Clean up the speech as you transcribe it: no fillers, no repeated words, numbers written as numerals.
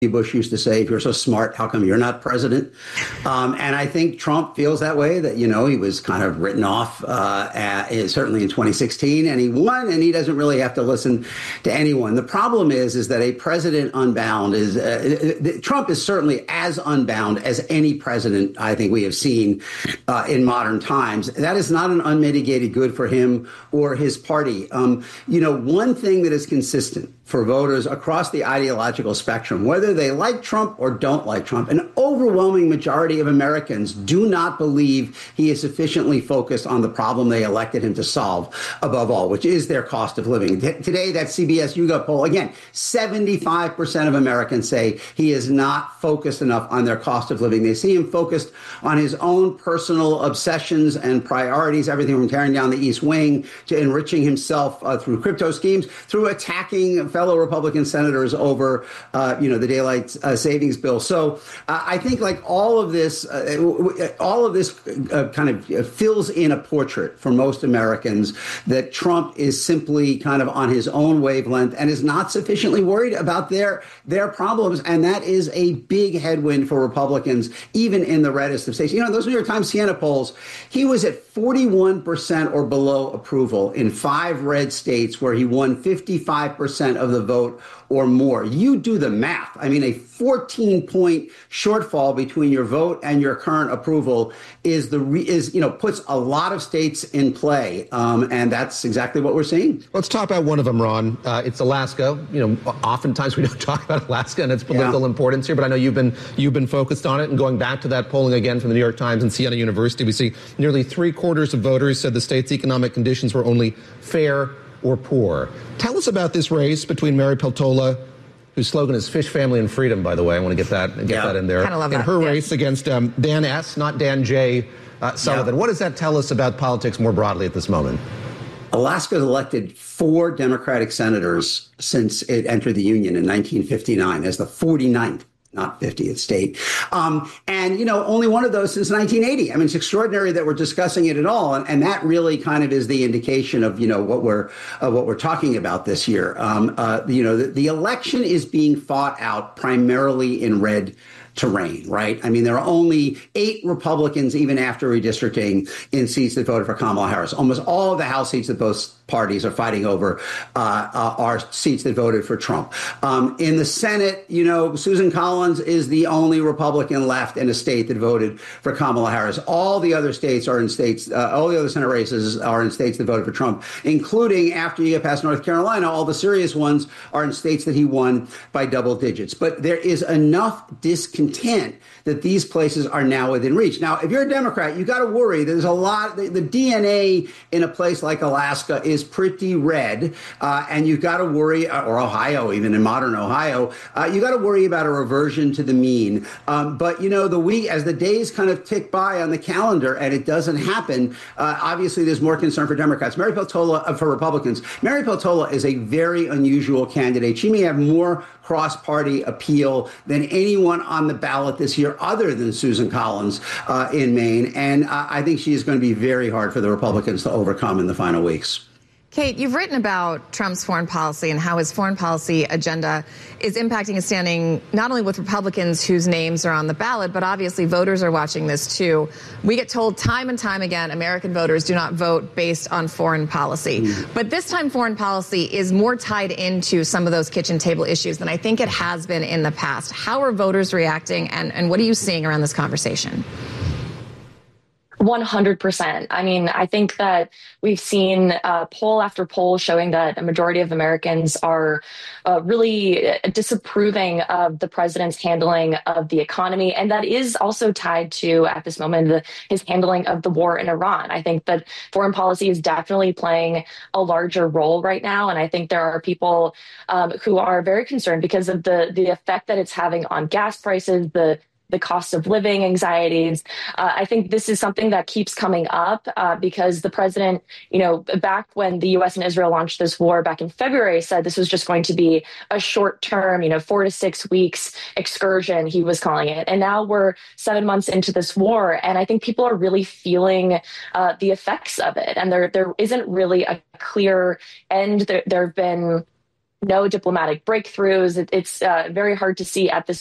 Bush used to say, if you're so smart, how come you're not president? And I think Trump feels that way, that, he was kind of written off, certainly in 2016, and he won, and he doesn't really have to listen to anyone. The problem is that a president unbound Trump is certainly as unbound as any president I think we have seen in modern times. That is not an unmitigated good for him or his party. One thing that is consistent for voters across the ideological spectrum, whether they like Trump or don't like Trump, an overwhelming majority of Americans do not believe he is sufficiently focused on the problem they elected him to solve, above all, which is their cost of living. Today, that CBS YouGov poll, again, 75% of Americans say he is not focused enough on their cost of living. They see him focused on his own personal obsessions and priorities, everything from tearing down the East Wing to enriching himself through crypto schemes, through attacking fellow Republican senators over, the daylight savings bill. So I think like all of this kind of fills in a portrait for most Americans that Trump is simply kind of on his own wavelength and is not sufficiently worried about their problems. And that is a big headwind for Republicans, even in the reddest of states. Those New York Times Siena polls, he was at 41% or below approval in 5 red states where he won 55% of the vote or more. You do the math. I mean, a 14-point shortfall between your vote and your current approval puts a lot of states in play, and that's exactly what we're seeing. Let's talk about one of them, Ron. It's Alaska. Oftentimes we don't talk about Alaska and its political importance here, but I know you've been focused on it. And going back to that polling again from the New York Times and Siena University, we see nearly 3/4 of voters said the state's economic conditions were only fair or poor. Tell us about this race between Mary Peltola, whose slogan is "Fish, Family, and Freedom." By the way, I want to get that in there. Kind of love in that. her race against Dan S., not Dan J. Sullivan. What does that tell us about politics more broadly at this moment? Alaska has elected 4 Democratic senators since it entered the Union in 1959 as the 49th. Not 50th state. Only one of those since 1980. I mean, it's extraordinary that we're discussing it at all. And that really kind of is the indication of, what we're talking about this year. The election is being fought out primarily in red terrain, right? I mean, there are only 8 Republicans, even after redistricting, in seats that voted for Kamala Harris. Almost all of the House seats that both parties are fighting over are seats that voted for Trump. In the Senate, Susan Collins is the only Republican left in a state that voted for Kamala Harris. All the other states are in states, all the other Senate races are in states that voted for Trump, including, after you get past North Carolina, all the serious ones are in states that he won by double digits. But there is enough discontent that these places are now within reach. Now, if you're a Democrat, you got to worry. There's a lot. The DNA in a place like Alaska is pretty red, and you've got to worry, or Ohio, even in modern Ohio, you got to worry about a reversion to the mean. But as the days kind of tick by on the calendar and it doesn't happen, obviously there's more concern for Democrats. Mary Peltola, for Republicans, Mary Peltola is a very unusual candidate. She may have more cross-party appeal than anyone on the ballot this year, other than Susan Collins in Maine. And I think she is going to be very hard for the Republicans to overcome in the final weeks. Kate, you've written about Trump's foreign policy and how his foreign policy agenda is impacting his standing not only with Republicans whose names are on the ballot, but obviously voters are watching this too. We get told time and time again, American voters do not vote based on foreign policy. But this time foreign policy is more tied into some of those kitchen table issues than I think it has been in the past. How are voters reacting, and what are you seeing around this conversation? 100%. I mean, I think that we've seen poll after poll showing that a majority of Americans are really disapproving of the president's handling of the economy. And that is also tied to, at this moment, his handling of the war in Iran. I think that foreign policy is definitely playing a larger role right now. And I think there are people who are very concerned because of the effect that it's having on gas prices, the cost of living anxieties. I think this is something that keeps coming up because the president, back when the U.S. and Israel launched this war back in February, said this was just going to be a short term, 4 to 6 weeks excursion, he was calling it. And now we're 7 months into this war. And I think people are really feeling the effects of it. And there isn't really a clear end. There have been no diplomatic breakthroughs. It's very hard to see at this